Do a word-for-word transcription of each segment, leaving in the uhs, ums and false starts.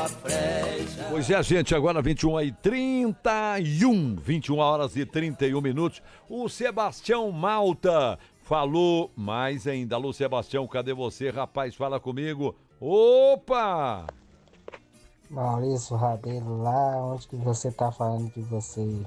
a frecha. Pois é, gente, agora vinte e uma e trinta e um, vinte e uma horas e trinta e um minutos. O Sebastião Malta falou mais ainda. Alô, Sebastião, cadê você, rapaz? Fala comigo. Opa! Maurício Rabelo, lá onde que você tá falando que você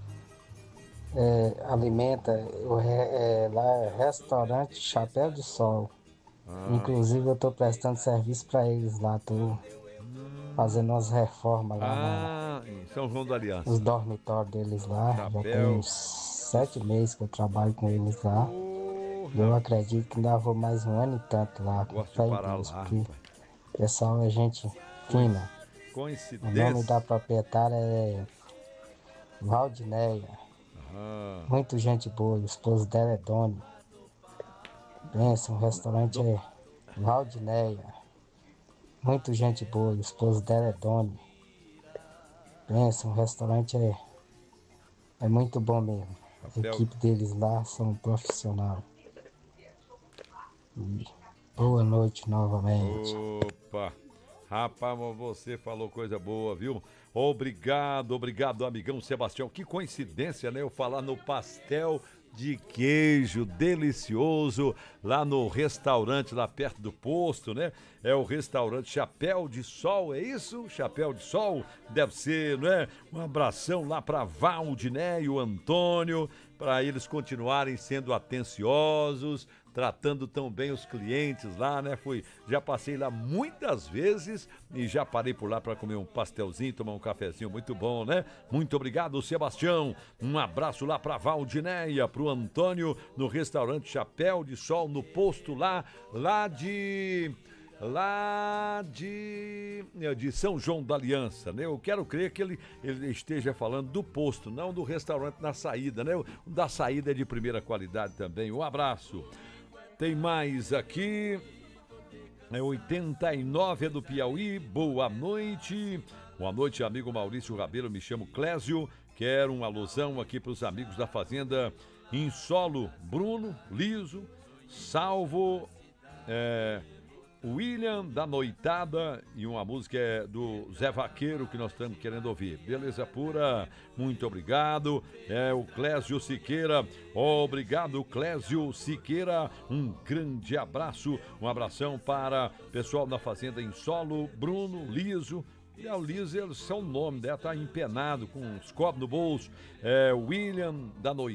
é, alimenta, o re, é, lá é restaurante Chapéu de Sol. Ah. Inclusive eu tô prestando serviço para eles lá, tô hum. fazendo umas reformas lá. Ah, na, em São João da Aliança. Os dormitórios deles lá. Chapéu. Já tem uns sete meses que eu trabalho com eles lá. Oh, eu acredito que ainda vou mais um ano e tanto lá. Gosto de parar Deus, lá, porque o pessoal é gente fina. Coincidência. O nome da proprietária é Valdineia. Ah. Muito gente boa. O esposo dela é Doni. Pensa, o restaurante é Valdineia. Muito gente boa. O esposo dela é Doni. Pensa, o restaurante é, é muito bom mesmo. Chapéu. A equipe deles lá são profissionais. E boa noite novamente. Opa! Rapaz, você falou coisa boa, viu? Obrigado, obrigado, amigão Sebastião. Que coincidência, né? Eu falar no pastel de queijo delicioso lá no restaurante, lá perto do posto, né? É o restaurante Chapéu de Sol, é isso? Chapéu de Sol? Deve ser, não é? Um abração lá para Valdiné e o Antônio, para eles continuarem sendo atenciosos, tratando tão bem os clientes lá, né? Fui, já passei lá muitas vezes e já parei por lá para comer um pastelzinho, tomar um cafezinho muito bom, né? Muito obrigado, Sebastião. Um abraço lá para Valdinéia, para o Antônio, no restaurante Chapéu de Sol, no posto lá, lá de... lá de, de São João da Aliança, né? Eu quero crer que ele, ele esteja falando do posto, não do restaurante na saída, né? O da saída é de primeira qualidade também. Um abraço. Tem mais aqui, é oitenta e nove, é do Piauí, boa noite. Boa noite, amigo Maurício Rabelo, me chamo Clésio, quero uma alusão aqui para os amigos da Fazenda em Solo, Bruno, Liso, Salvo, é, William da Noitada e uma música é do Zé Vaqueiro que nós estamos querendo ouvir. Beleza pura, muito obrigado. É o Clésio Siqueira, obrigado Clésio Siqueira, um grande abraço, um abração para o pessoal da Fazenda em Solo, Bruno, Liso. E a Liso, eles são o nome dela, tá empenado com os copos no bolso. É William da Noitada.